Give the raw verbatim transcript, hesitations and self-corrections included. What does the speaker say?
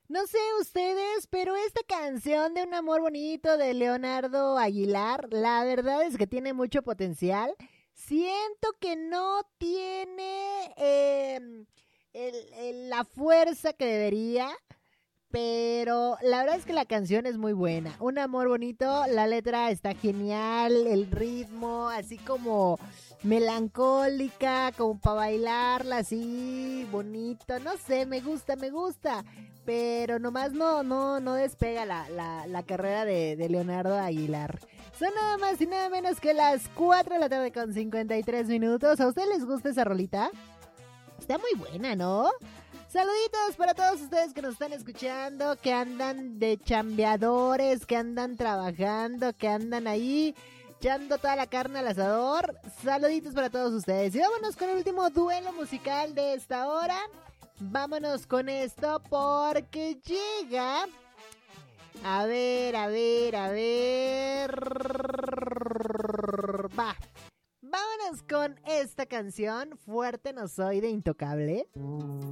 No sé ustedes, pero esta canción de Un amor bonito de Leonardo Aguilar, la verdad es que tiene mucho potencial. Siento que no tiene eh, el- el- la fuerza que debería, pero la verdad es que la canción es muy buena. Un amor bonito, la letra está genial, el ritmo, así como melancólica, como para bailarla así, bonito. No sé, me gusta, me gusta. Pero nomás no, no, no despega la, la, la carrera de, de Leonardo Aguilar. Son nada más y nada menos que las cuatro de la tarde con cincuenta y tres minutos. ¿A ustedes les gusta esa rolita? Está muy buena, ¿no? Saluditos para todos ustedes que nos están escuchando, que andan de chambeadores, que andan trabajando, que andan ahí echando toda la carne al asador. Saluditos para todos ustedes. Y vámonos con el último duelo musical de esta hora. Vámonos con esto porque llega... A ver, a ver, a ver... Va. Vámonos con esta canción, Fuerte no soy de Intocable.